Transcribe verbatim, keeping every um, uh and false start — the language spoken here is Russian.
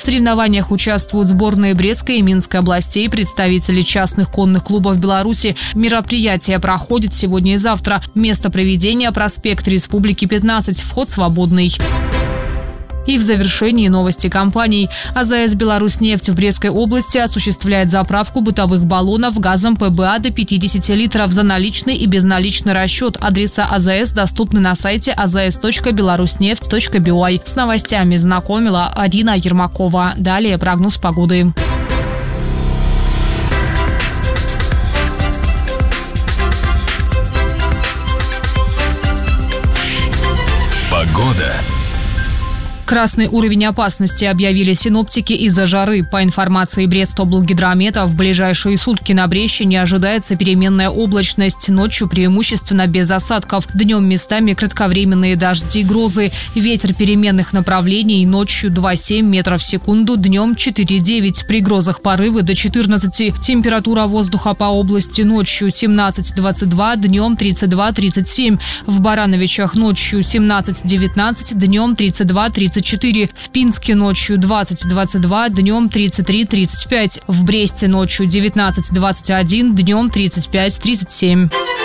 соревнованиях участвуют сборные Брестской и Минской областей, представители частных конных клубов Беларуси. Мероприятие проходит сегодня и завтра. Место проведения – проспект Республики пятнадцать. Вход свободный. И в завершении новости компаний. АЗС «Беларусьнефть» в Брестской области осуществляет заправку бытовых баллонов газом ПБА до пятидесяти литров за наличный и безналичный расчет. Адреса АЗС доступны на сайте а зэ эс точка беларуснефть точка би ой. С новостями знакомила Арина Ермакова. Далее прогноз погоды. Погода. Красный уровень опасности объявили синоптики из-за жары. По информации Брестоблгидромета, в ближайшие сутки на Брещине ожидается переменная облачность. Ночью преимущественно без осадков. Днем местами кратковременные дожди и грозы. Ветер переменных направлений. Ночью два целых семь метров в секунду, днем четыре целых девять. При грозах порывы до четырнадцати. Температура воздуха по области ночью семнадцать двадцать два, днем тридцать два тридцать семь. В Барановичах ночью семнадцать девятнадцать, днем тридцать два тридцать четыре. В Пинске ночью двадцать двадцать два, днем тридцать три тридцать пять. В Бресте ночью девятнадцать двадцать один, днем тридцать пять тридцать семь.